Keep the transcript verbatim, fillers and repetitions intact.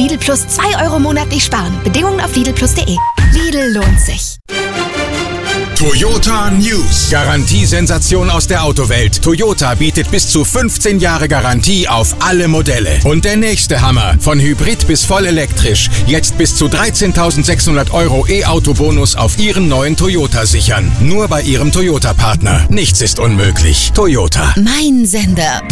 Lidl Plus zwei Euro monatlich sparen. Bedingungen auf lidl plus punkt de. Lidl lohnt sich. Toyota News. Garantiesensation aus der Autowelt. Toyota bietet bis zu fünfzehn Jahre Garantie auf alle Modelle. Und der nächste Hammer. Von Hybrid bis voll elektrisch. Jetzt bis zu dreizehntausendsechshundert Euro E-Auto-Bonus auf Ihren neuen Toyota sichern. Nur bei Ihrem Toyota-Partner. Nichts ist unmöglich. Toyota. Mein Sender.